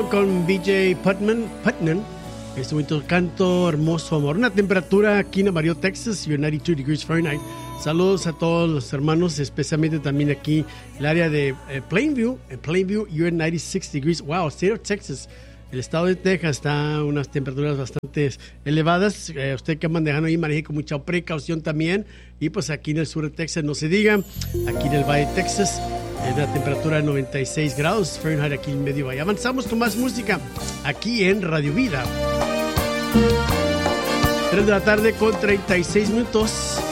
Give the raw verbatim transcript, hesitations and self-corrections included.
Con B J Putman, Putman, este bonito canto, hermoso amor. Una temperatura aquí en Amarillo, Texas, you're ninety two degrees Fahrenheit. Saludos a todos los hermanos, especialmente también aquí el área de eh, Plainview. En Plainview, you're ninety-six degrees. Wow, State of Texas. El estado de Texas está a unas temperaturas bastante elevadas. Eh, usted que manejando ahí, maneje con mucha precaución también. Y pues aquí en el sur de Texas, no se diga. Aquí en el Valle de Texas, eh, la temperatura de noventa y seis grados Fahrenheit aquí en medio valle. Avanzamos con más música aquí en Radio Vida. tres de la tarde con treinta y seis minutos.